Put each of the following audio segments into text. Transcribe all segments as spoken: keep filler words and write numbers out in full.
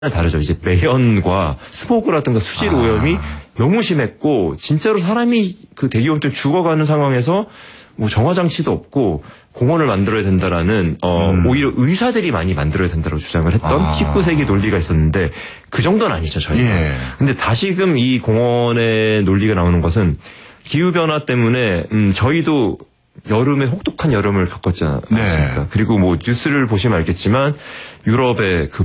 다르죠. 이제 매연과 스모그라든가 수질 오염이 아. 너무 심했고 진짜로 사람이 그 대기오염 때문에 죽어가는 상황에서 뭐 정화장치도 없고 공원을 만들어야 된다라는 어 음. 오히려 의사들이 많이 만들어야 된다고 주장을 했던 아. 십구 세기 논리가 있었는데 그 정도는 아니죠 저희가. 예. 근데 다시금 이 공원의 논리가 나오는 것은 기후 변화 때문에 음 저희도 여름에 혹독한 여름을 겪었지 않습니까? 네. 그리고 뭐 뉴스를 보시면 알겠지만 유럽의 그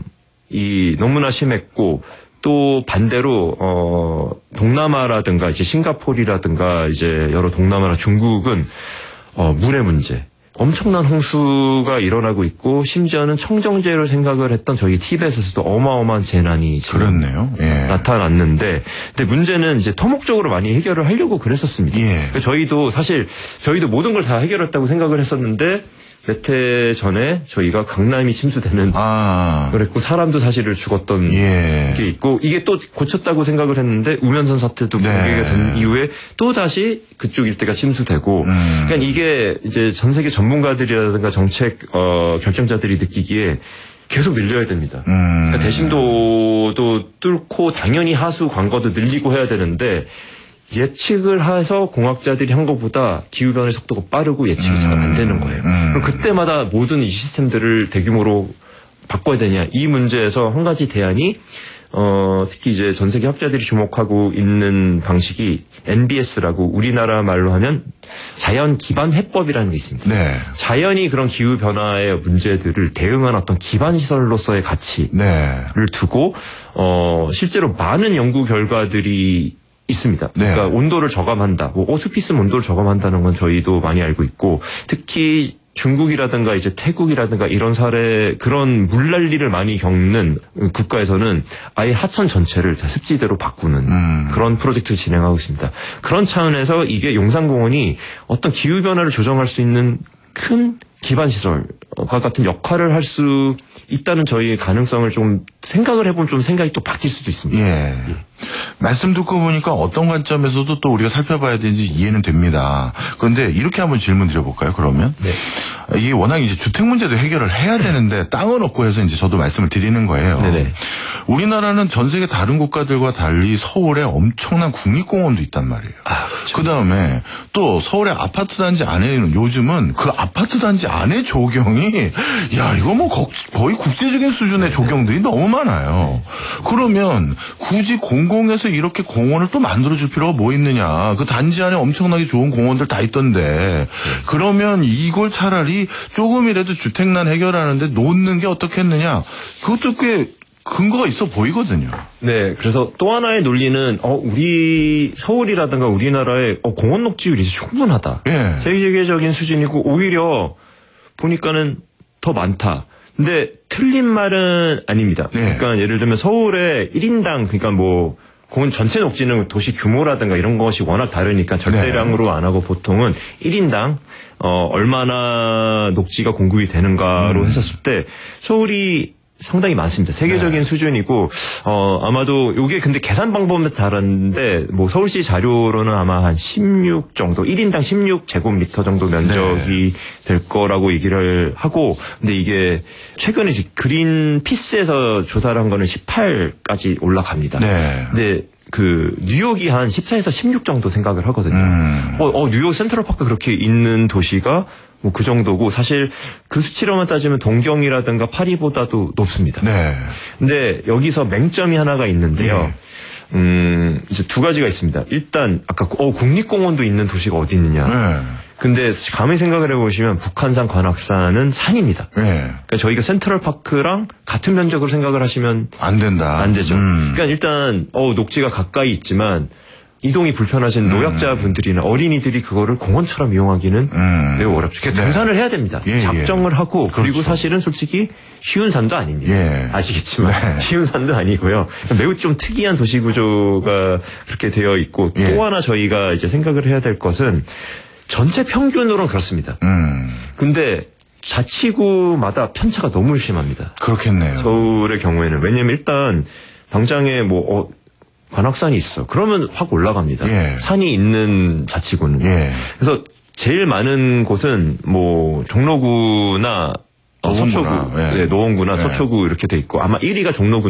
폭염이 너무나 심했고 또 반대로 어 동남아라든가 이제 싱가포르라든가 이제 여러 동남아나 중국은 어 물의 문제 엄청난 홍수가 일어나고 있고 심지어는 청정제로 생각을 했던 저희 티벳에서도 어마어마한 재난이 그렇네요. 예. 나타났는데 근데 문제는 이제 토목적으로 많이 해결을 하려고 그랬었습니다. 예. 저희도 사실 저희도 모든 걸 다 해결했다고 생각을 했었는데 몇 해 전에 저희가 강남이 침수되는 아. 그랬고 사람도 사실을 죽었던 예. 게 있고 이게 또 고쳤다고 생각을 했는데 우면산 사태도 붕괴가 네. 된 이후에 또 다시 그쪽 일대가 침수되고 음. 그러니까 이게 이제 전 세계 전문가들이라든가 정책 어, 결정자들이 느끼기에 계속 늘려야 됩니다. 음. 그러니까 대심도도 뚫고 당연히 하수 관거도 늘리고 해야 되는데 예측을 해서 공학자들이 한 것보다 기후변화의 속도가 빠르고 예측이 잘 안 되는 거예요. 음. 그럼 그때마다 모든 이 시스템들을 대규모로 바꿔야 되냐. 이 문제에서 한 가지 대안이 어, 특히 이제 전 세계 학자들이 주목하고 있는 방식이 엔비에스라고 우리나라 말로 하면 자연 기반 해법이라는 게 있습니다. 네. 자연이 그런 기후변화의 문제들을 대응한 어떤 기반 시설로서의 가치를 네. 두고 어, 실제로 많은 연구 결과들이 있습니다. 그러니까 네. 온도를 저감한다. 뭐 오스피스 온도를 저감한다는 건 저희도 많이 알고 있고 특히 중국이라든가 이제 태국이라든가 이런 사례 그런 물난리를 많이 겪는 국가에서는 아예 하천 전체를 다 습지대로 바꾸는 음. 그런 프로젝트를 진행하고 있습니다. 그런 차원에서 이게 용산공원이 어떤 기후변화를 조정할 수 있는 큰 기반시설과 같은 역할을 할 수 있다는 저희의 가능성을 좀 생각을 해보면 좀 생각이 또 바뀔 수도 있습니다. 예. 예. 말씀 듣고 보니까 어떤 관점에서도 또 우리가 살펴봐야 되는지 이해는 됩니다. 그런데 이렇게 한번 질문 드려볼까요, 그러면? 네. 이게 워낙 이제 주택 문제도 해결을 해야 되는데 땅은 없고 해서 이제 저도 말씀을 드리는 거예요. 네네. 우리나라는 전 세계 다른 국가들과 달리 서울에 엄청난 국립공원도 있단 말이에요. 아, 그렇죠. 그 다음에 또 서울의 아파트 단지 안에는 요즘은 그 아파트 단지 안에 조경이 야, 이거 뭐 거의 국제적인 수준의 네네. 조경들이 너무 많아요. 그러면 굳이 공공에서 이렇게 공원을 또 만들어줄 필요가 뭐 있느냐. 그 단지 안에 엄청나게 좋은 공원들 다 있던데. 네. 그러면 이걸 차라리 조금이라도 주택난 해결하는데 놓는 게 어떻겠느냐. 그것도 꽤 근거가 있어 보이거든요. 네. 그래서 또 하나의 논리는 어 우리 서울이라든가 우리나라의 어, 공원 녹지율이 충분하다. 네. 세계적인 수준이고 오히려 보니까는 더 많다. 근데 틀린 말은 아닙니다. 네. 그러니까 예를 들면 서울에 일 인당 그러니까 뭐 공원 전체 녹지는 도시 규모라든가 이런 것이 워낙 다르니까 절대량으로 네. 안 하고 보통은 일 인당 어 얼마나 녹지가 공급이 되는가로 음. 했었을 때 서울이 상당히 많습니다. 세계적인 네. 수준이고 어 아마도 이게 근데 계산 방법은 다른데 뭐 서울시 자료로는 아마 한 십육 정도 일 인당 십육 제곱미터 정도 면적이 네. 될 거라고 얘기를 하고 근데 이게 최근에 그린피스에서 조사를 한 거는 십팔까지 올라갑니다. 네. 근데 그 뉴욕이 한 십사에서 십육 정도 생각을 하거든요. 음. 어, 어 뉴욕 센트럴파크 그렇게 있는 도시가 뭐 그 정도고 사실 그 수치로만 따지면 동경이라든가 파리보다도 높습니다. 네. 근데 여기서 맹점이 하나가 있는데요. 네. 음, 이제 두 가지가 있습니다. 일단 아까 어 국립공원도 있는 도시가 어디 있느냐. 네. 근데 가만히 생각을 해보시면 북한산 관악산은 산입니다. 네. 그러니까 저희가 센트럴파크랑 같은 면적으로 생각을 하시면 안 된다. 안 되죠. 음. 그러니까 일단 어 녹지가 가까이 있지만 이동이 불편하신 노약자분들이나 음. 어린이들이 그거를 공원처럼 이용하기는 음. 매우 어렵죠. 그러니까 네. 등산을 해야 됩니다. 예, 작정을 예. 하고 그렇죠. 그리고 사실은 솔직히 쉬운 산도 아닙니다. 예. 아시겠지만 네. 쉬운 산도 아니고요. 매우 좀 특이한 도시 구조가 그렇게 되어 있고 예. 또 하나 저희가 이제 생각을 해야 될 것은 전체 평균으로는 그렇습니다. 음. 근데 자치구마다 편차가 너무 심합니다. 그렇겠네요. 서울의 경우에는 왜냐하면 일단 당장에 뭐 어, 관악산이 있어. 그러면 확 올라갑니다. 예. 산이 있는 자치구는. 예. 그래서 제일 많은 곳은 뭐 종로구나 어, 서초구, 네. 네, 노원구나 네. 서초구 이렇게 돼 있고 아마 일 위가 종로구.